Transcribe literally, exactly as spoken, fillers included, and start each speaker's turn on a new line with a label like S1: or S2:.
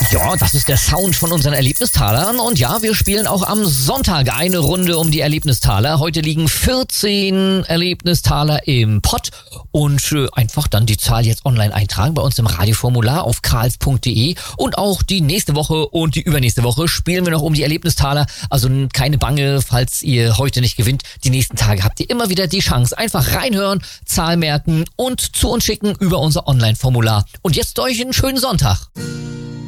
S1: Ja, das ist der Sound von unseren Erlebnistalern. Und ja, wir spielen auch am Sonntag eine Runde um die Erlebnistaler. Heute liegen vierzehn Erlebnistaler im Pott. Und äh, einfach dann die Zahl jetzt online eintragen bei uns im Radioformular auf karls punkt de. Und auch die nächste Woche und die übernächste Woche spielen wir noch um die Erlebnistaler. Also keine Bange, falls ihr heute nicht gewinnt. Die nächsten Tage habt ihr immer wieder die Chance. Einfach reinhören, Zahl merken und zu uns schicken über unser Online-Formular. Und jetzt euch einen schönen Sonntag.